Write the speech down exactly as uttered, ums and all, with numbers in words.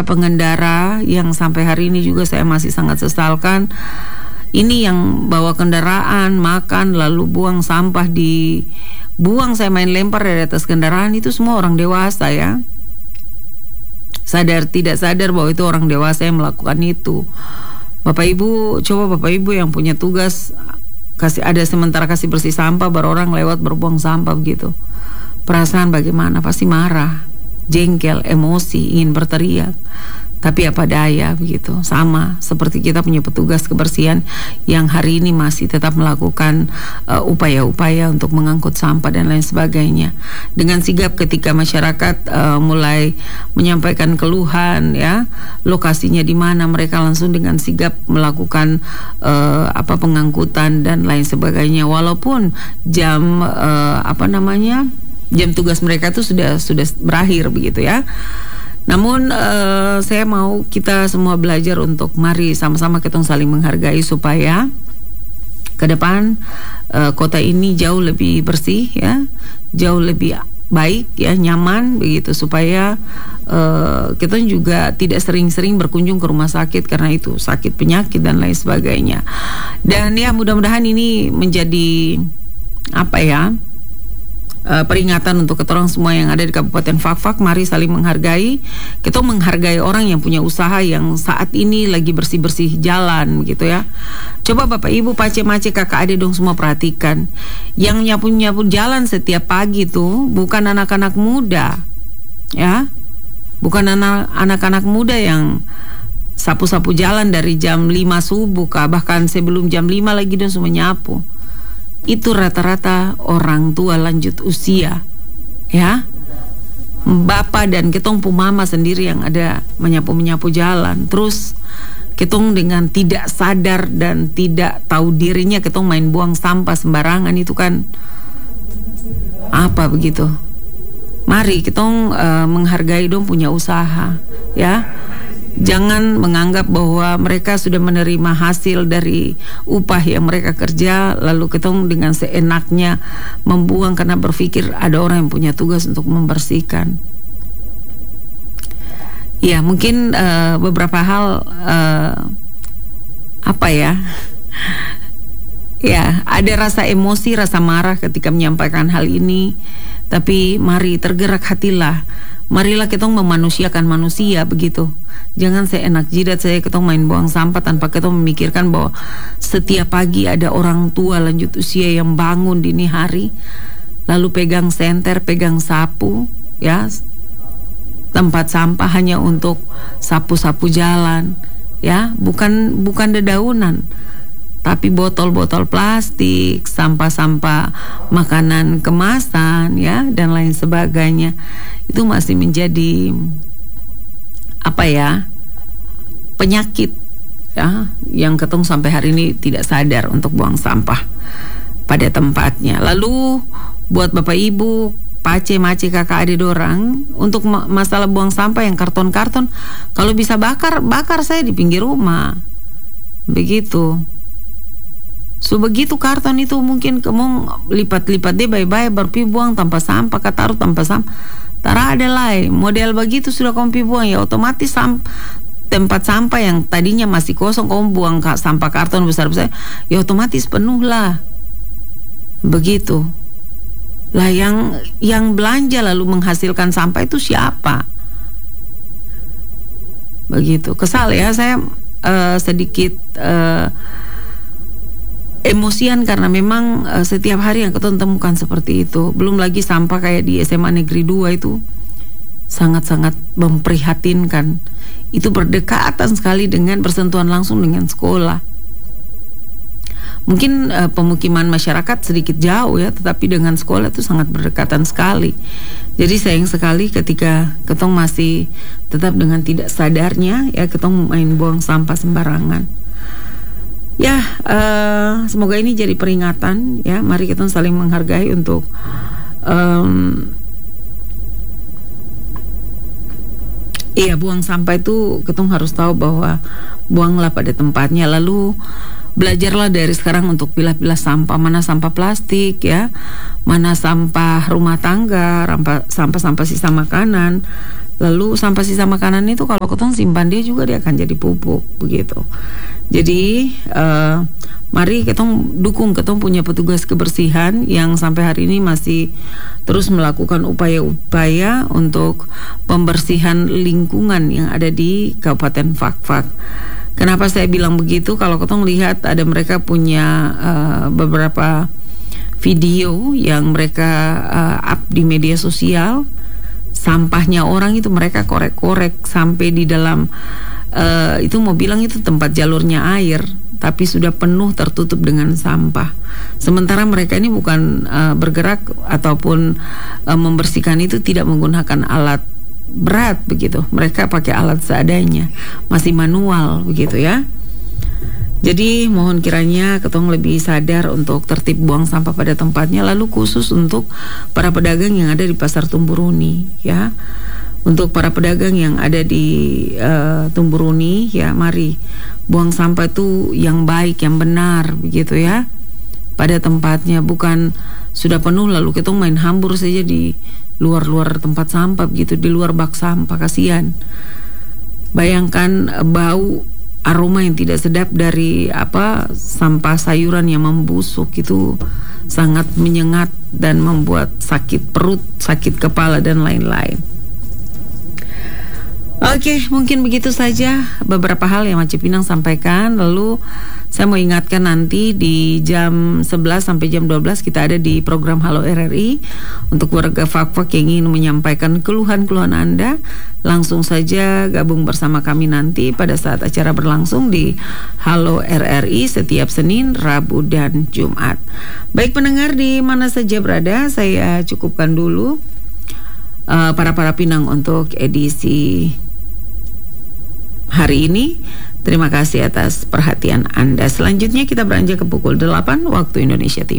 pengendara yang sampai hari ini juga saya masih sangat sesalkan. Ini yang bawa kendaraan, makan, lalu buang sampah di buang, saya main lempar dari atas kendaraan, itu semua orang dewasa ya. Sadar tidak sadar bahwa itu orang dewasa yang melakukan itu. Bapak Ibu, coba Bapak Ibu yang punya tugas kasih ada sementara kasih bersih sampah, baru orang lewat berbuang sampah begitu. Perasaan bagaimana? Pasti marah, jengkel, emosi, ingin berteriak. Tapi apa daya begitu. Sama seperti kita punya petugas kebersihan yang hari ini masih tetap melakukan uh, upaya-upaya untuk mengangkut sampah dan lain sebagainya. Dengan sigap ketika masyarakat uh, mulai menyampaikan keluhan ya, lokasinya di mana, mereka langsung dengan sigap melakukan uh, apa pengangkutan dan lain sebagainya. Walaupun jam uh, apa namanya? jam tugas mereka itu sudah sudah berakhir begitu ya. Namun uh, saya mau kita semua belajar untuk mari sama-sama kita saling menghargai supaya ke depan uh, kota ini jauh lebih bersih ya, jauh lebih baik ya, nyaman begitu, supaya uh, kita juga tidak sering-sering berkunjung ke rumah sakit karena itu sakit penyakit dan lain sebagainya. Dan ya mudah-mudahan ini menjadi apa ya, Uh, peringatan untuk kita orang semua yang ada di Kabupaten Fakfak. Mari saling menghargai. Kita menghargai orang yang punya usaha yang saat ini lagi bersih-bersih jalan gitu ya. Coba Bapak Ibu, pace mace kakak adik dong semua perhatikan. Yang nyapu-nyapu jalan setiap pagi tuh bukan anak-anak muda ya. Bukan anak, anak-anak muda yang sapu-sapu jalan dari jam lima subuh kah, bahkan sebelum jam lima lagi dong semua nyapu. Itu rata-rata orang tua lanjut usia ya, bapak dan ketong pu mama sendiri yang ada menyapu-menyapu jalan. Terus ketong dengan tidak sadar dan tidak tahu dirinya ketong main buang sampah sembarangan, itu kan apa begitu. Mari ketong uh, menghargai dong punya usaha ya. Jangan menganggap bahwa mereka sudah menerima hasil dari upah yang mereka kerja, lalu ketong dengan seenaknya membuang karena berpikir ada orang yang punya tugas untuk membersihkan. Ya mungkin uh, beberapa hal uh, apa ya, ya ada rasa emosi, rasa marah ketika menyampaikan hal ini. Tapi mari tergerak hatilah. Marilah kita memanusiakan manusia begitu. Jangan seenak jidat saya ketong main buang sampah tanpa ketong memikirkan bahwa setiap pagi ada orang tua lanjut usia yang bangun dini hari, lalu pegang senter, pegang sapu ya, tempat sampah hanya untuk sapu-sapu jalan ya, bukan bukan dedaunan, tapi botol-botol plastik, sampah-sampah makanan kemasan ya, dan lain sebagainya. Itu masih menjadi apa ya, penyakit ya, yang ketong sampai hari ini tidak sadar untuk buang sampah pada tempatnya. Lalu buat Bapak Ibu, pace mace kakak adik dorang, untuk ma- masalah buang sampah yang karton-karton, kalau bisa bakar, bakar saya di pinggir rumah begitu. So begitu karton itu mungkin kamu lipat-lipat deh baik-baik, baru pi buang tanpa sampah, kataruh tanpa sampah. Tara ada lah model begitu sudah kamu pi buang ya, otomatis sam- tempat sampah yang tadinya masih kosong kamu buang ka- sampah karton besar-besar, ya otomatis penuh lah. Begitu. Lah yang yang belanja lalu menghasilkan sampah itu siapa? Begitu. Kesal ya saya uh, sedikit uh, emosian karena memang uh, setiap hari yang kita temukan seperti itu. Belum lagi sampah kayak di S M A Negeri dua itu sangat-sangat memprihatinkan. Itu berdekatan sekali dengan bersentuhan langsung dengan sekolah. Mungkin uh, pemukiman masyarakat sedikit jauh ya, tetapi dengan sekolah itu sangat berdekatan sekali. Jadi sayang sekali ketika ketong masih tetap dengan tidak sadarnya ya ketong main buang sampah sembarangan. Ya, uh, semoga ini jadi peringatan ya. Mari kita saling menghargai untuk um, iya buang sampah itu kita harus tahu bahwa buanglah pada tempatnya. Lalu belajarlah dari sekarang untuk pilah-pilah sampah, mana sampah plastik ya, mana sampah rumah tangga, sampah-sampah sisa makanan, Lalu sampah sisa makanan itu kalau ketong simpan dia juga dia akan jadi pupuk begitu. Jadi uh, mari ketong dukung ketong punya petugas kebersihan yang sampai hari ini masih terus melakukan upaya-upaya untuk pembersihan lingkungan yang ada di Kabupaten Fakfak. Kenapa saya bilang begitu? Kalau ketong lihat ada mereka punya uh, beberapa video yang mereka uh, up di media sosial. Sampahnya orang itu mereka korek-korek sampai di dalam uh, itu mau bilang itu tempat jalurnya air, tapi sudah penuh tertutup dengan sampah. Sementara mereka ini bukan uh, bergerak ataupun uh, membersihkan itu tidak menggunakan alat berat begitu. Mereka pakai alat seadanya, masih manual begitu ya. Jadi mohon kiranya ketong lebih sadar untuk tertib buang sampah pada tempatnya. Lalu khusus untuk para pedagang yang ada di Pasar Tumburuni ya. Untuk para pedagang yang ada di uh, Tumburuni ya, mari buang sampah itu yang baik, yang benar begitu ya, pada tempatnya. Bukan sudah penuh lalu ketong main hambur saja di luar-luar tempat sampah begitu, di luar bak sampah. Kasihan. Bayangkan uh, bau aroma yang tidak sedap dari apa sampah sayuran yang membusuk itu sangat menyengat dan membuat sakit perut, sakit kepala dan lain-lain. Oke, mungkin begitu saja beberapa hal yang Mak Cipinang sampaikan. Lalu saya mau ingatkan nanti di jam sebelas sampai jam dua belas kita ada di program Halo R R I. Untuk warga Fakfak yang ingin menyampaikan keluhan-keluhan Anda, langsung saja gabung bersama kami nanti pada saat acara berlangsung di Halo R R I setiap Senin, Rabu, dan Jumat. Baik pendengar di mana saja berada, saya cukupkan dulu uh, para-para Pinang untuk edisi hari ini. Terima kasih atas perhatian Anda. Selanjutnya kita beranjak ke pukul delapan waktu Indonesia Timur.